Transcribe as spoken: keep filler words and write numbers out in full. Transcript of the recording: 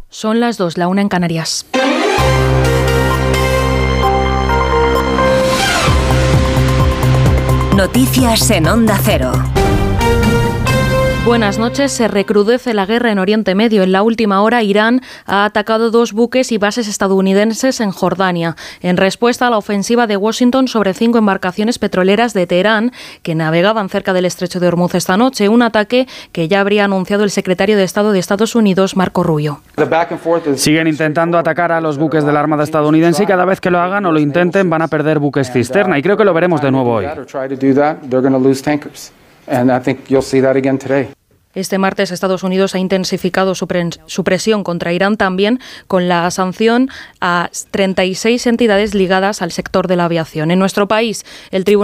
Son las dos, la una en Canarias. Noticias en Onda Cero. Buenas noches. Se recrudece la guerra en Oriente Medio. En la última hora, Irán ha atacado dos buques y bases estadounidenses en Jordania, en respuesta a la ofensiva de Washington sobre cinco embarcaciones petroleras de Teherán que navegaban cerca del estrecho de Hormuz esta noche, un ataque que ya habría anunciado el secretario de Estado de Estados Unidos, Marco Rubio. Siguen intentando atacar a los buques de la Armada estadounidense y cada vez que lo hagan o lo intenten van a perder buques cisterna, y creo que lo veremos de nuevo hoy. Este martes Estados Unidos ha intensificado su, pre- su presión contra Irán también con la sanción a treinta y seis entidades ligadas al sector de la aviación. En nuestro país, el Tribunal